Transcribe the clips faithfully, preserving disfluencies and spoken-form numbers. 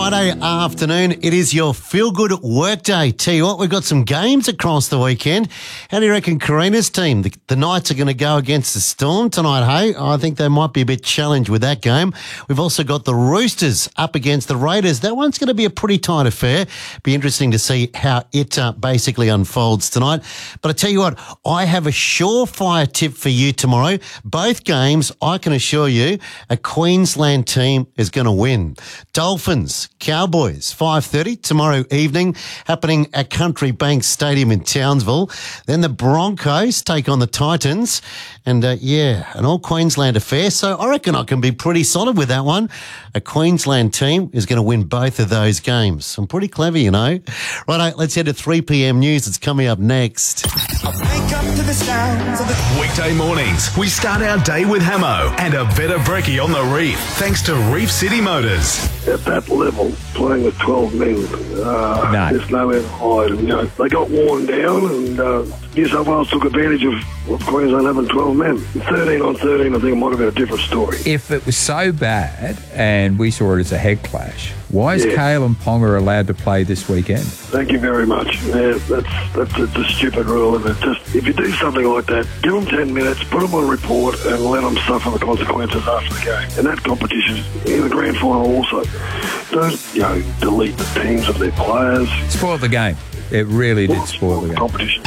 Friday afternoon. It is your feel-good workday. Tell you what, we've got some games across the weekend. How do you reckon Karina's team, the, the Knights, are going to go against the Storm tonight, hey? I think they might be a bit challenged with that game. We've also got the Roosters up against the Raiders. That one's going to be a pretty tight affair. Be interesting to see how it uh, basically unfolds tonight. But I tell you what, I have a surefire tip for you tomorrow. Both games, I can assure you, a Queensland team is going to win. Dolphins, Cowboys, five thirty tomorrow evening, happening at Country Bank Stadium in Townsville. Then the Broncos take on the Titans. And, uh, yeah, an all-Queensland affair. So I reckon I can be pretty solid with that one. A Queensland team is going to win both of those games. I'm pretty clever, you know. Righto, let's head to three p.m. news. It's coming up next. Wake up to the sounds of the Weekday mornings, we start our day with Hamo and a better brekkie on the Reef, thanks to Reef City Motors. At that level, playing with twelve men, uh, no. there's nowhere to hide. You know, they got worn down, and uh, New South Wales took advantage of, of Queensland having twelve men. thirteen on thirteen, I think it might have been a different story. If it was so bad and we saw it as a head clash, why is Yeah. Kale and Ponga allowed to play this weekend? Thank you very much. Yeah, that's that's a, a stupid rule, and it just if you do something like that, give them ten minutes, put them on report, and let them suffer the consequences after the game. And that competition in the grand final also. Don't you know delete the teams of their players. Spoiled the game. It really did spoil the game. Competition.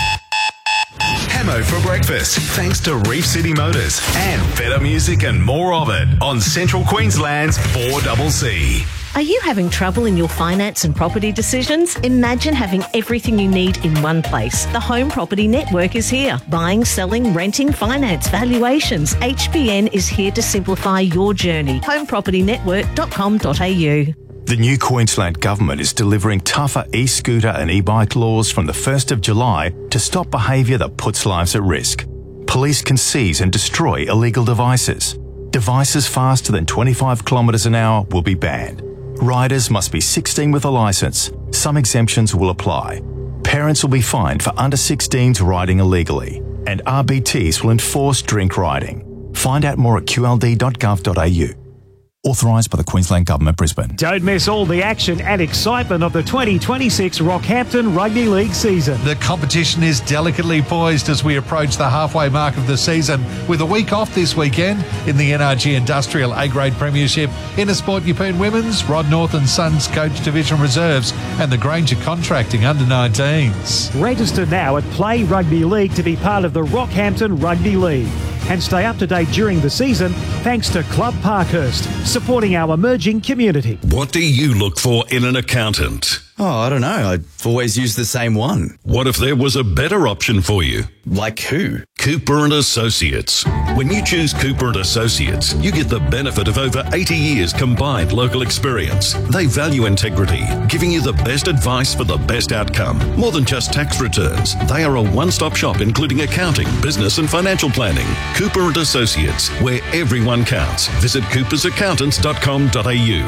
Hamo for breakfast, thanks to Reef City Motors and better music and more of it on Central Queensland's four C C. Are you having trouble in your finance and property decisions? Imagine having everything you need in one place. The Home Property Network is here. Buying, selling, renting, finance, valuations. H B N is here to simplify your journey. home property network dot com dot a u. The new Queensland Government is delivering tougher e-scooter and e-bike laws from the first of July to stop behaviour that puts lives at risk. Police can seize and destroy illegal devices. Devices faster than twenty-five kilometres an hour will be banned. Riders must be sixteen with a licence. Some exemptions will apply. Parents will be fined for under sixteens riding illegally. And R B Ts will enforce drink riding. Find out more at q l d dot gov dot a u. Authorised by the Queensland Government, Brisbane. Don't miss all the action and excitement of the twenty twenty-six Rockhampton Rugby League season. The competition is delicately poised as we approach the halfway mark of the season, with a week off this weekend in the N R G Industrial A-Grade Premiership, Intersport Yeppoon Women's, Rod North and Sons Coach Division Reserves, and the Granger Contracting under nineteens. Register now at Play Rugby League to be part of the Rockhampton Rugby League. And stay up to date during the season thanks to Club Parkhurst, supporting our emerging community. What do you look for in an accountant? Oh, I don't know. I've always used the same one. What if there was a better option for you? Like who? Cooper and Associates. When you choose Cooper and Associates, you get the benefit of over eighty years combined local experience. They value integrity, giving you the best advice for the best outcome. More than just tax returns, they are a one-stop shop including accounting, business and financial planning. Cooper and Associates, where everyone counts. Visit coopers accountants dot com dot a u.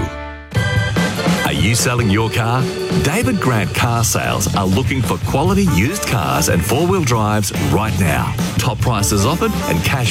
Are you selling your car? David Grant Car Sales are looking for quality used cars and four-wheel drives right now. Top prices offered and cash